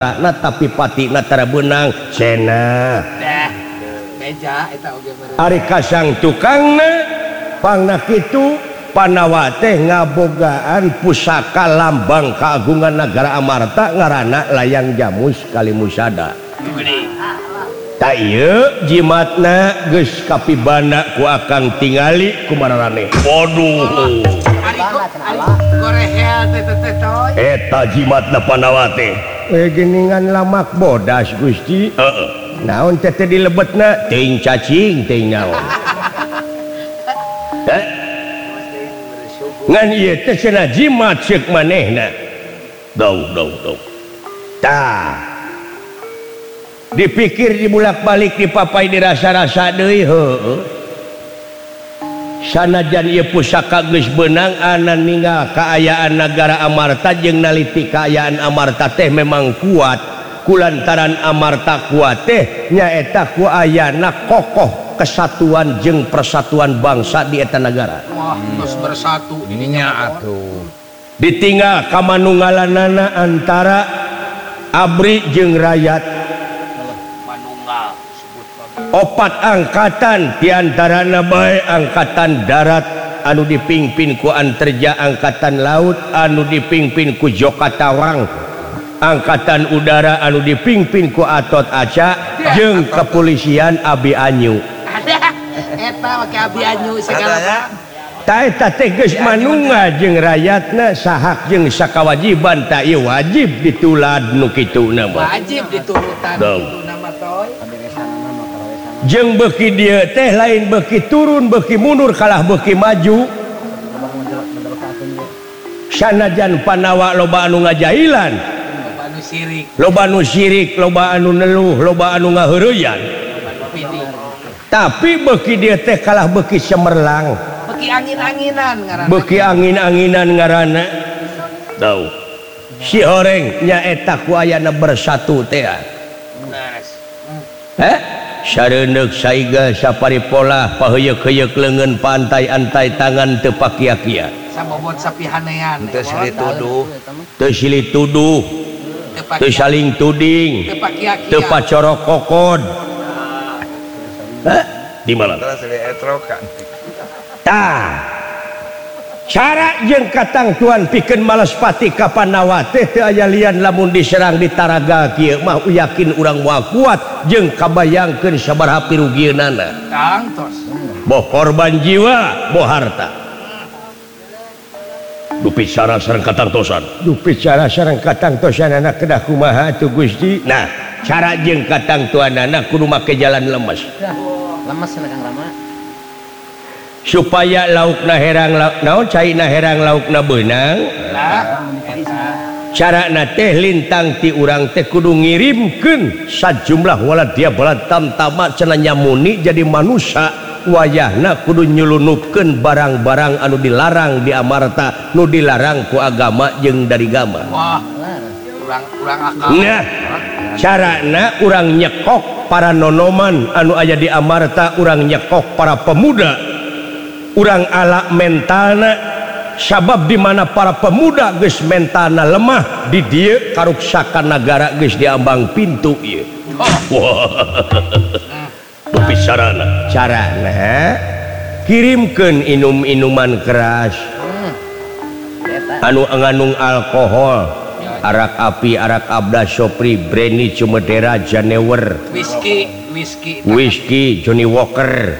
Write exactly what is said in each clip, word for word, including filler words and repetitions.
Nah, tapi pati natara benang cena Ari kasang tukangna pangna kitu Panawa teh ngabogaan pusaka lambang keagungan negara Amarta ngaranna layang jamus Kalimusada. Tak ieu jimatna geus kapibana ku akang tingali kumarane. Waduh. Eta jimatna Panawa teh. Eh geningan lamak bodas Gusti. Heeh. Naon teh teh dilebetna teuing cacing teuing naon. Heh. Ngan ieu teh cenah jimat ceuk manehna. Dau dau dau. Tah. Dipikir dibulak-balik dipapai dirasa-rasa deui heueuh. Sanajan ieu pusaka geus beunang anan ninggal kaayaan negara Amarta jeung naliti kaayaan Amarta teh memang kuat kulantaran Amarta kuat teh nyaeta ku ayana kokoh kesatuan jeung persatuan bangsa di eta negara. Wah, geus bersatu dirinya atuh. Ditinggal kamanunggalanana antara abri jeung rakyat. Opat angkatan diantarana bae angkatan darat anu dipimpin ku Anterja angkatan laut anu dipimpin ku Joka Tawang angkatan udara anu dipimpin ku Atot Aca jeung kepolisian Abi Anyu. Eta make Abi Anyu segala. Ta eta teh geus manungga jeung rakyatna sahak jeung sakawajiban ta ieu wajib ditulad nu kituna mah. Wajib diturutan kituna mah toy. Jeung beuki dieu teh lain beuki turun beuki mundur kalah beuki maju. Sanajan Panawa loba anu ngajailan, loba anu sirik, loba anu sirik, loba anu neluh, loba anu ngaheureuyan. Tapi beuki dieu teh kalah beuki cemerlang. Beuki angin-anginan ngaranna. Beuki angin-anginan ngaranna. Tau. Si horeng nyaeta ku ayana bersatu teh. Heh? Sareundeuk saiga saparipola paheyeuk-heyeuk leungeun pantai-antai tangan teu pakia-kia. Sabobot sapihanean. Teu silih tuduh. Teu silih tuduh. Teu saling tuding. Teu pakia-kia. Teu pacorok kokod. Hah? Di mana? Terus silih etrokan. Tah. Cara jeung katang tuan pikeun malespati ka Panawa teh teu aya lian lamun diserang di Taraga kieu mah yakin urang moal kuat jeung kabayangkeun sabaraha pirugieunana. Tangtos. Boh korban jiwa, boh harta. Dupicara sareng katangtosan. Dupicara sareng katangtosanana kedah kumaha atuh Gusti? Nah, cara jeung katang tuanana kudu make jalan lemes. Lemes cenah Kang Rama. Supaya laukna herang naon caina herang laukna beunang. Carana teh lintang ti urang teh kudu ngirimkeun sajumlah walad dia balad tamtama cenah nyamuni jadi manusia wayahna kudu nyelunupkeun barang-barang anu dilarang di Amarta nu dilarang ku agama jeung dari gama. Wah, urang urang akal. Nah, carana urang nyekok para nonoman anu aya di Amarta, urang nyekok para pemuda. Urang ala mentalna sabab di mana para pemuda geus mentalna lemah di dieu karuksakan negara geus diambang pintu ieu. Wah. Tapi carana, carana kirimkeun inum-inuman keras. Anu ngandung alkohol, arak api, arak abda, sopri, brandy, cumedera, janewer, whisky, whisky, whisky, Johnny Walker.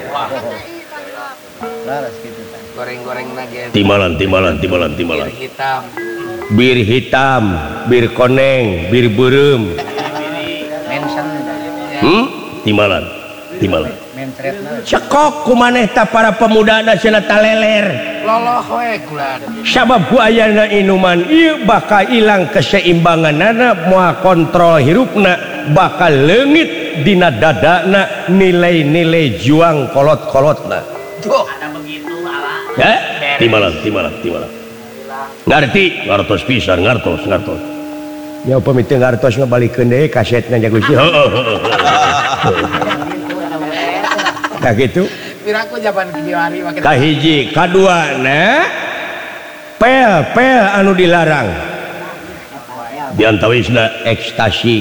Goreng-goreng nage. Timalan, timalan, timalan, timalan. Bir hitam. Bir hitam, bir koneng, bir beureum. Mention. Hmm? Timalan, timalan. Cekok ku maneh ta para pemuda da cenah taleler. Loloh we kulan. Sabab ku ayana inuman ieu bakal ilang keseimbanganana moal kontrol hirupna, bakal leungit dina dadana nilai-nilai juang kolot-kolotna. Tuh, ada begitu ala. Ya, timalan, timalan, timalan. Ngarti, ngartos pisan, ngartos, ngartos. Ya upami teu ngartos ngabalikeun deui kasetna nya Gusti. Heueuh, heueuh. Nah gitu. Piraku jaban kieu hari make. Kahiji, kaduana pel-pel anu dilarang. diantawisna ekstasi